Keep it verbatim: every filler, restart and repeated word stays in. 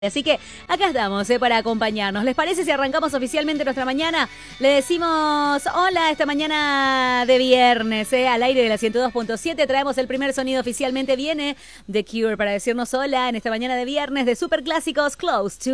Así que acá estamos eh, para acompañarnos. ¿Les parece si arrancamos oficialmente nuestra mañana? Le decimos hola esta mañana de viernes, eh, al aire de la ciento dos punto siete. Traemos el primer sonido oficialmente. Viene The Cure para decirnos hola en esta mañana de viernes de Superclásicos Close to